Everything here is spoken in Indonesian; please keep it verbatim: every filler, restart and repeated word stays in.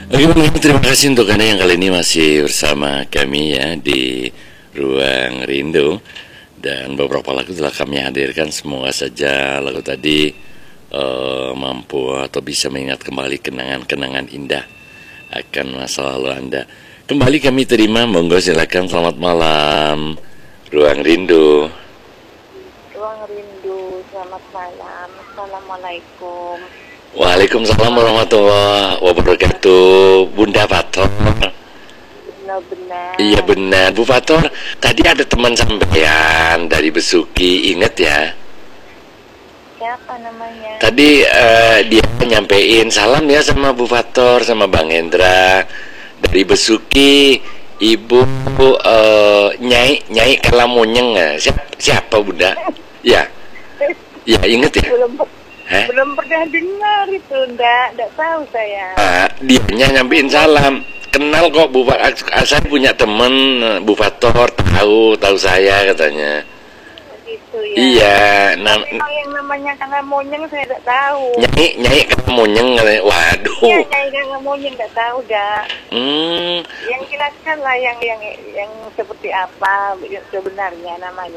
Oke, Bang, terima kasih untuk Anda yang kali ini masih bersama kami ya di Ruang Rindu. Dan beberapa lagu telah kami hadirkan, semoga saja lagu tadi eh, mampu atau bisa mengingat kembali kenangan-kenangan indah akan masa lalu Anda. Kembali kami terima, monggo silakan, selamat malam Ruang Rindu. Ruang Rindu, selamat malam. Assalamualaikum. Waalaikumsalam warahmatullahi wabarakatuh. Bunda Fator. Benar-benar. Iya benar, Bu Fator. Tadi ada teman sampean dari Besuki, inget ya? Siapa namanya? Tadi eh, dia nyampein salam ya sama Bu Fator, sama Bang Hendra dari Besuki. Ibu eh, Nyai Nyai Kalamunyeng ya? Siapa, siapa Bunda? Ya, ya inget ya? Belum Hah? belum pernah dengar itu, ndak, ndak tahu saya. Ah, dianya nyampein salam. Kenal kok Bu Fator, saya punya temen Bu Fator, tahu tahu saya katanya. Gitu ya. Iya, nam Memang yang namanya Kang Monyeng saya ndak tahu. Nyai Nyai Kalamunyeng katanya. Waduh. Iya, Nyai Kang Monyeng ndak tahu dah. Hmm. Yang jelaskan lah yang yang yang seperti apa sebenarnya namanya.